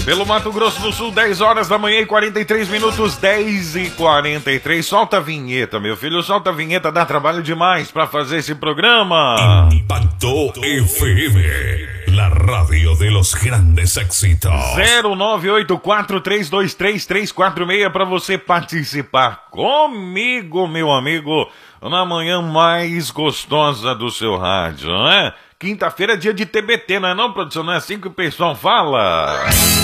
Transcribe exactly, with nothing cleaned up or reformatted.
Pelo Mato Grosso do Sul, dez horas da manhã e quarenta e três minutos, dez e quarenta e três. Solta a vinheta, meu filho, solta a vinheta, dá trabalho demais pra fazer esse programa. Impacto F M, la radio de los grandes éxitos. zero nove oito quatro três dois três três quatro seis pra você participar comigo, meu amigo, na manhã mais gostosa do seu rádio, né? Quinta-feira é dia de T B T, não é não, produção? Não é assim que o pessoal fala?